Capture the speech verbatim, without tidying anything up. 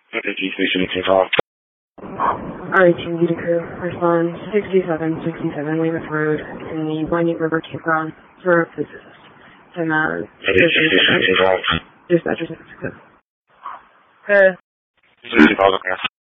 G station control. R A two Unit Crew, respond sixty-seven sixty-seven Weymouth Road in the Winding River Campground for police assist. And, uh, dispatcher six six six. Uh,